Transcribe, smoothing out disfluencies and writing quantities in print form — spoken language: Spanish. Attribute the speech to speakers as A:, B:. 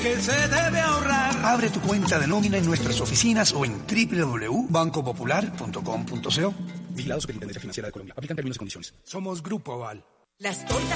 A: que se debe ahorrar.
B: Abre tu cuenta de nómina en nuestras oficinas o en www.bancopopular.com.co.
C: Vigilado Superintendencia Financiera de Colombia. Aplican términos y condiciones.
B: Somos Grupo Aval.
D: Las tortas